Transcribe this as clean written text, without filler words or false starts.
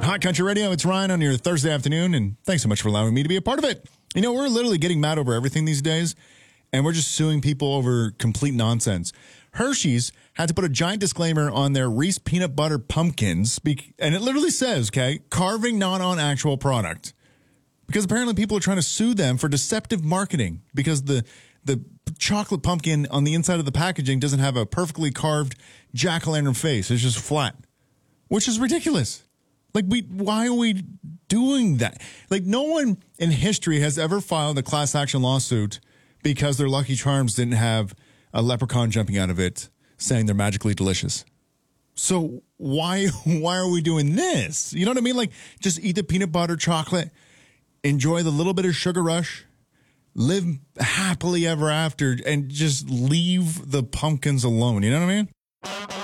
Hot Country Radio, it's Ryan on your Thursday afternoon, and thanks so much for allowing me to be a part of it. You know, we're literally getting mad over everything these days, and we're just suing people over complete nonsense. Hershey's had to put a giant disclaimer on their Reese peanut butter pumpkins, and it literally says, okay, carving not on actual product. Because apparently people are trying to sue them for deceptive marketing because the chocolate pumpkin on the inside of the packaging doesn't have a perfectly carved jack-o'-lantern face. It's just flat, which is ridiculous. Like, why are we doing that? Like, no one in history has ever filed a class action lawsuit because their Lucky Charms didn't have a leprechaun jumping out of it saying they're magically delicious. So why are we doing this? You know what I mean? Like, just eat the peanut butter chocolate, enjoy the little bit of sugar rush, live happily ever after, and just leave the pumpkins alone. You know what I mean?